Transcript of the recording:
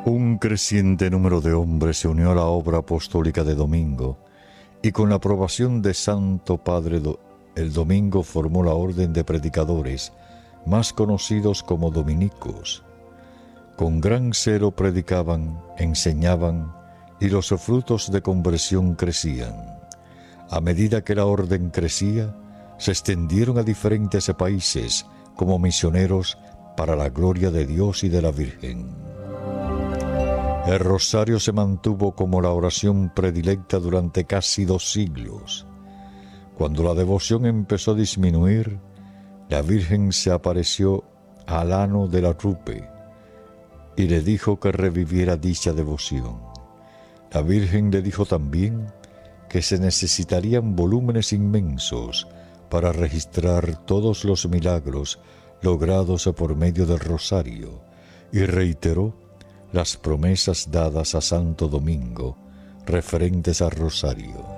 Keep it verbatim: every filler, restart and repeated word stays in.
Un creciente número de hombres se unió a la obra apostólica de Domingo, y con la aprobación de Santo Padre Do- el Domingo formó la orden de predicadores, más conocidos como dominicos. Con gran celo predicaban, enseñaban, y los frutos de conversión crecían. A medida que la orden crecía, se extendieron a diferentes países como misioneros para la gloria de Dios y de la Virgen. El rosario se mantuvo como la oración predilecta durante casi dos siglos. Cuando la devoción empezó a disminuir, la Virgen se apareció a Alano de la Rupe y le dijo que reviviera dicha devoción. La Virgen le dijo también que se necesitarían volúmenes inmensos para registrar todos los milagros logrados por medio del rosario, y reiteró las promesas dadas a Santo Domingo referentes al rosario.